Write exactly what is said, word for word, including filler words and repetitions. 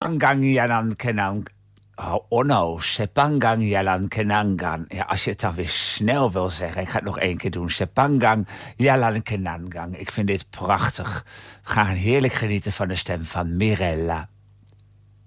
Sepangang Yalan Kenang. Oh no, Sepangang Yalan Kenangan. Ja, als je het dan weer snel wil zeggen. Ik ga het nog één keer doen. Sepangang Yalan Kenangang. Ik vind dit prachtig. We gaan heerlijk genieten van de stem van Mirella.